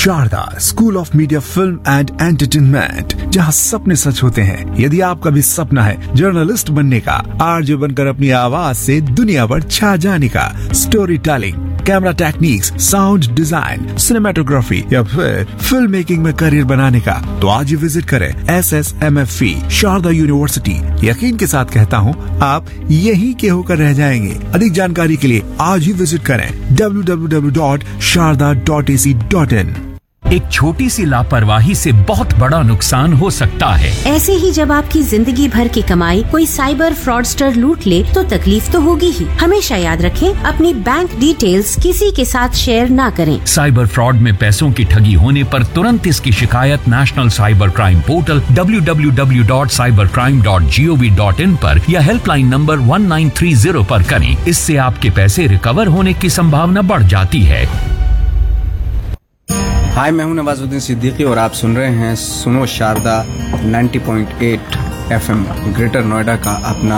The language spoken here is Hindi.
Sharda school of media film and entertainment, जहां सपने सच होते हैं। यदि आपका भी सपना है जर्नलिस्ट बनने का, आरजे बनकर अपनी आवाज से दुनिया पर छा जाने का, story telling, camera techniques, sound design, cinematography या फिर फिल्म मेकिंग में करियर बनाने का, तो आज ही विजिट करें SSMFE शारदा यूनिवर्सिटी। यकीन के साथ कहता हूँ, आप यहीं के होकर रह जाएंगे। अधिक जानकारी के लिए आज ही विजिट करें www.sharda.ac.in। एक छोटी सी लापरवाही से बहुत बड़ा नुकसान हो सकता है। ऐसे ही जब आपकी जिंदगी भर की कमाई कोई साइबर फ्रॉडस्टर लूट ले तो तकलीफ तो होगी ही। हमेशा याद रखें, अपनी बैंक डिटेल्स किसी के साथ शेयर ना करें। साइबर फ्रॉड में पैसों की ठगी होने पर तुरंत इसकी शिकायत national cyber crime portal www.cybercrime.gov.in पर या हेल्पलाइन नंबर 1930 पर करें। इससे आपके पैसे रिकवर होने की संभावना बढ़ जाती है। हाय, मैं हूं नवाजुद्दीन सिद्दीकी और आप सुन रहे हैं सुनो शारदा 90.8 FM ग्रेटर नोएडा का अपना